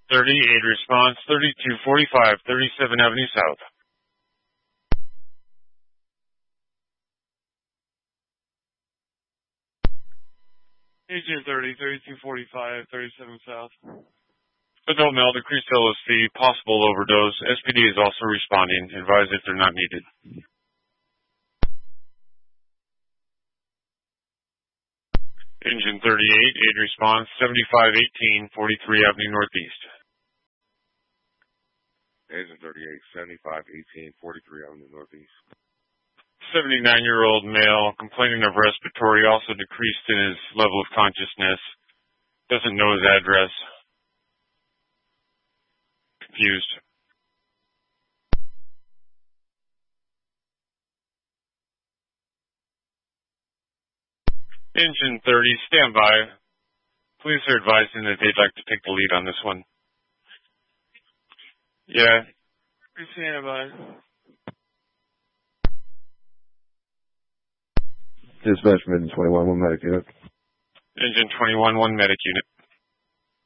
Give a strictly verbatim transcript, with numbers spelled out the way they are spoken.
thirty-eight response, thirty-two forty-five, thirty-seven Avenue South. Agent thirty, thirty-two forty-five, thirty-seven South. Adult male, decreased L S D, possible overdose. S P D is also responding. Advise if they're not needed. Engine thirty-eight, aid response, seventy-five eighteen, forty-three Avenue Northeast. Agent thirty-eight, seventy-five eighteen, forty-three Avenue Northeast. seventy-nine-year-old male, complaining of respiratory, also decreased in his level of consciousness. Doesn't know his address. Confused. Engine thirty, stand by. Police are advising that they'd like to take the lead on this one. Yeah. Stand by. Dispatch from Engine twenty-one, one medic unit. Engine twenty-one, one medic unit.